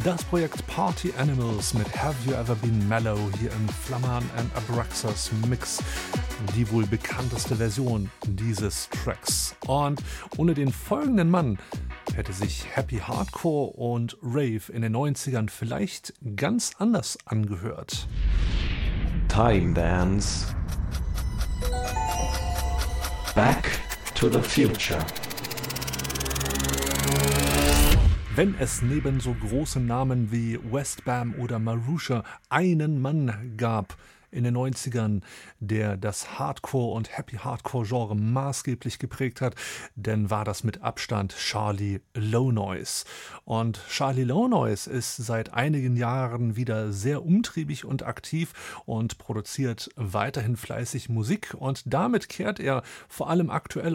Das Projekt Party Animals mit Have You Ever Been Mellow hier im Flammern and Abraxas Mix, die wohl bekannteste Version dieses Tracks. Und ohne den folgenden Mann hätte sich Happy Hardcore und Rave in den 90ern vielleicht ganz anders angehört. Time Dance. Back to the Future. Wenn es neben so großen Namen wie Westbam oder Marusha einen Mann gab in den 90ern, der das Hardcore- und Happy-Hardcore-Genre maßgeblich geprägt hat, dann war das mit Abstand Charlie Low Noise. Und Charlie Low Noise ist seit einigen Jahren wieder sehr umtriebig und aktiv und produziert weiterhin fleißig Musik. Und damit kehrt er vor allem aktuell